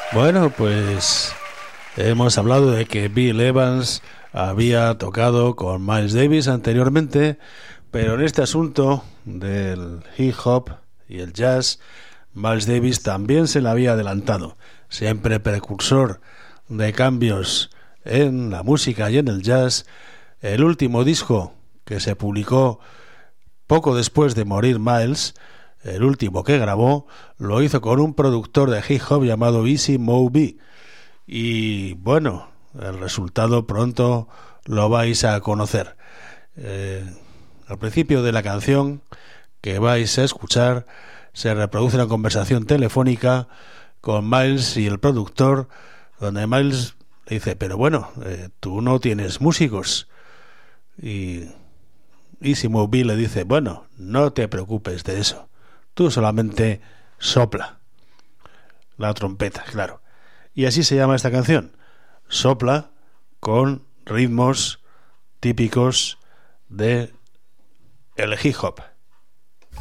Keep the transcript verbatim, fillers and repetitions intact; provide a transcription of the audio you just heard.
Bueno, pues hemos hablado de que Bill Evans había tocado con Miles Davis anteriormente, pero en este asunto del hip hop y el jazz, Miles Davis también se le había adelantado, siempre precursor de cambios en la música y en el jazz. El último disco que se publicó poco después de morir Miles, el último que grabó, lo hizo con un productor de hip hop llamado Easy Mo Bee. Y bueno, el resultado pronto lo vais a conocer. Eh, al principio de la canción que vais a escuchar se reproduce una conversación telefónica con Miles y el productor, donde Miles le dice: pero bueno, eh, tú no tienes músicos. Y Easy Mo Bee le dice: bueno, no te preocupes de eso, tú solamente sopla la trompeta, claro. Y así se llama esta canción, Sopla, con ritmos típicos de el hip hop.